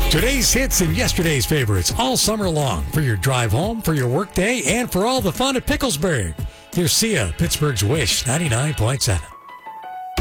Today's hits and yesterday's favorites all summer long for your drive home, for your work day, and for all the fun at Picklesburg. Here's Sia, Pittsburgh's Wish, 99.7.